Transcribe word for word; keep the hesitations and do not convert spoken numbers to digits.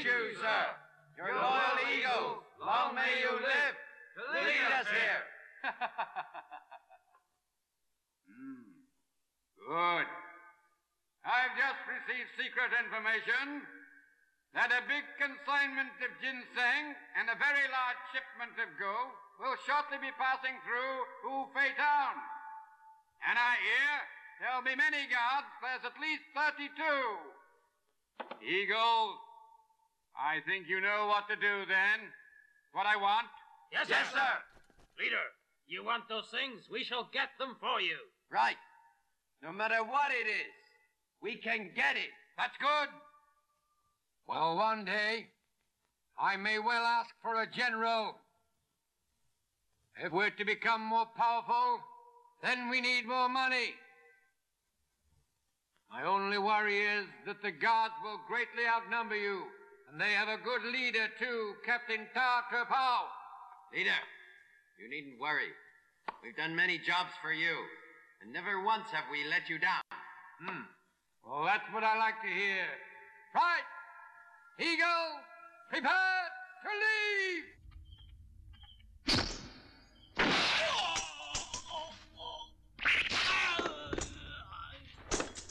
you, sir. Your loyal eagles, long may you live to lead us here. mm. Good. I've just received secret information that a big consignment of ginseng and a very large shipment of gold will shortly be passing through Hufei town. And I hear there'll be many guards. There's at least thirty-two. Eagle, I think you know what to do then. What I want. Yes, sir. Yes, sir. Leader, you want those things? We shall get them for you. Right. No matter what it is, we can get it. That's good. Well, one day, I may well ask for a general. If we're to become more powerful, then we need more money. My only worry is that the guards will greatly outnumber you, and they have a good leader, too, Captain Ta Trapao. Leader, you needn't worry. We've done many jobs for you, and never once have we let you down. Hmm. Well, that's what I like to hear. Right! Eagle, prepare to leave!